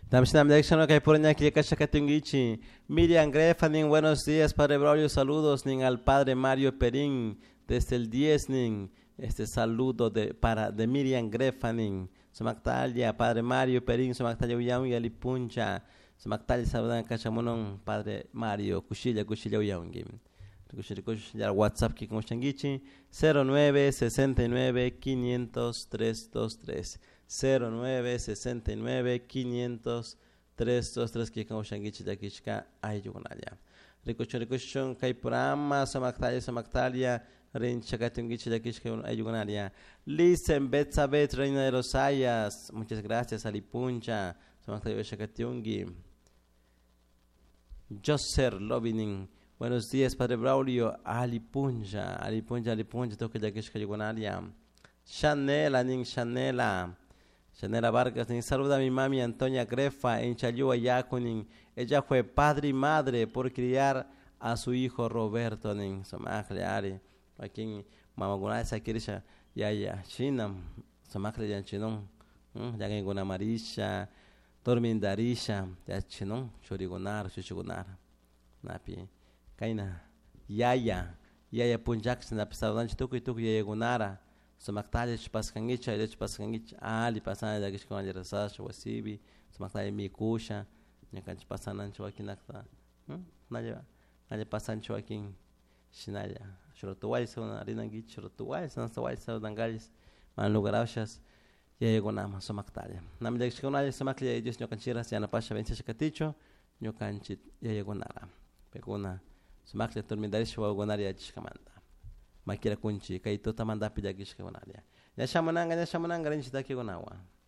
Tamshinam Dekshano Kaipureña Kiekashakatungichi. Miriam Grefanin, buenos días, Padre Braulio, saludos nin al Padre Mario Perín, desde el 10 nin, este saludo de Miriam Grefanin, Somactalia, Padre Mario Perín, Somactalia Uyam y Alipuncha, Somactalia saludan Cachamonon, Padre Mario, Cuchilla Uyangim. Ya WhatsApp que con Changichi 09 69 500 323 09 69 500 323 que con Changichi de Kishka Ayugunaya Ricochon Kaipurama Samactalia Rinchakatungichi de Kishka Ayugunaya Listen Betzabet Reina de los Ayas, muchas gracias Alipuncha Samactalia Shakatungi Joser Lovinin. Buenos días, Padre Braulio. Alipunja, toque de que Yugonaria. Chanela Vargas, nin saluda a mi mami Antonia Grefa en Chayua Yacunin. Ella fue padre y madre por criar a su hijo Roberto, nin Somacle Ari. Aquí Mamagunay Sakirisha, ya, China, Somacle Yanchinon, ya que una Marisha, Dormindarisha, ya Chinon, Chorigonar, Chuchugonar, Napi. Kaina yaya punjak na pesawdan tuku yaya gunara somaktali chpaskangicha ali pasana da gishkon ali rasas wasibi somaktali mikusha nyakan chpasanan chwakinakta naja pasan chwakin shinaya shrotuwai sona rinangi shrotuwai sona sawai dangalis man lugarashas yaya gunama somaktali nam da gishkon ali somakli ellos nyokan chiras yana pasha vence chakaticho nyokan chit yaya gunara pekuna Sumakle turmindarish wa gonaria chkamanda. Makira kunchi kaito tamanda pidagishka gonaria. Ya shamananga rinchita ki gonawa.